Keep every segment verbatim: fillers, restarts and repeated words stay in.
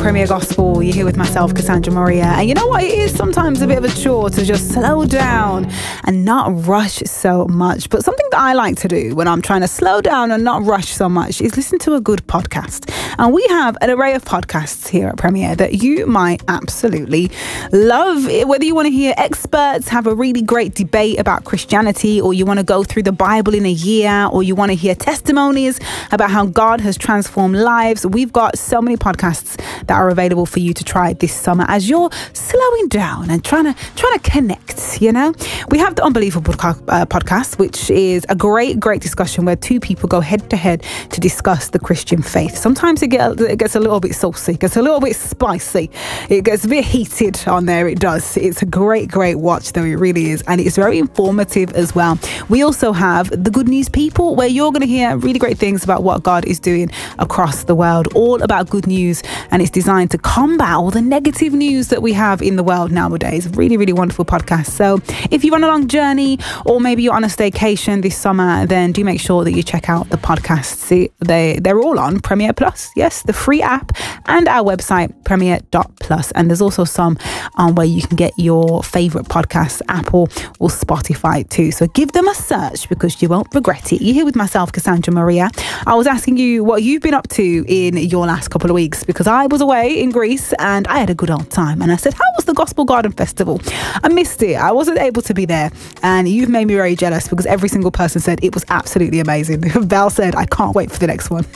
Premier Gospel. You're here with myself, Cassandra Maria. And you know what? It is sometimes a bit of a chore to just slow down and not rush so much. But something that I like to do when I'm trying to slow down and not rush so much is listen to a good podcast. And we have an array of podcasts here at Premier that you might absolutely love. Whether you want to hear experts have a really great debate about Christianity, or you want to go through the Bible in a year, or you want to hear testimonies about how God has transformed lives, we've got so many podcasts that are available for you to try this summer as you're slowing down and trying to trying to connect. You know, we have the Unbelievable uh, podcast, which is a great, great discussion where two people go head to head to discuss the Christian faith. Sometimes it, get, it gets a little bit saucy, it gets a little bit spicy, it gets a bit heated on there. It does. It's a great, great watch, though. It really is, and it's very informative as well. We also have the Good News People, where you're going to hear really great things about what God is doing across the world, all about good news, and it's designed to combat all the negative news that we have in the world nowadays. Really, really wonderful podcast. So if you're on a long journey, or maybe you're on a staycation this summer, then do make sure that you check out the podcasts. They, they're all on Premier Plus, yes, the free app, and our website, premier dot plus. And there's also some um, where you can get your favourite podcasts, Apple or Spotify too. So give them a search because you won't regret it. You're here with myself, Cassandra Maria. I was asking you what you've been up to in your last couple of weeks, because I was away in Greece and I had a good old time. And I said, how was the Gospel Garden Festival? I missed it. I wasn't able to be there. And you've made me very jealous because every single person said it was absolutely amazing. Val said, I can't wait for the next one.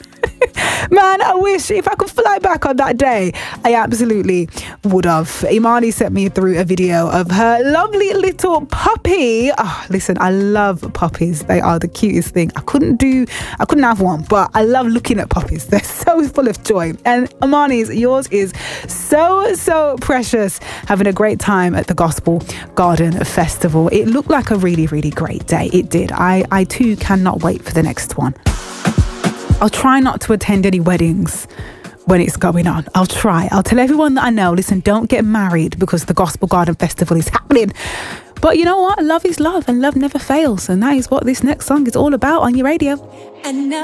Man, I wish if I could fly back on that day, I absolutely would have. Imani sent me through a video of her lovely little puppy. Oh, listen, I love puppies. They are the cutest thing. I couldn't do, I couldn't have one, but I love looking at puppies. They're so full of joy. And Imani's, yours is so, so precious. Having a great time at the Gospel Garden Festival. It looked like a really, really great day. It did. I, I too cannot wait for the next one. I'll try not to attend any weddings when it's going on. I'll try. I'll tell everyone that I know, listen, don't get married because the Gospel Garden Festival is happening. But you know what? Love is love and love never fails. And that is what this next song is all about on your radio. And now